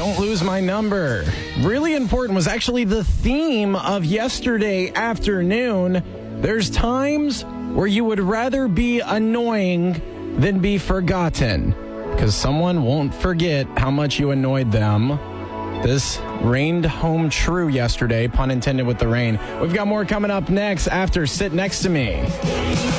Don't lose my number. Really important was actually the theme of yesterday afternoon. There's times where you would rather be annoying than be forgotten, because someone won't forget how much you annoyed them. This rained home true yesterday, pun intended with the rain. We've got more coming up next after Sit Next to Me.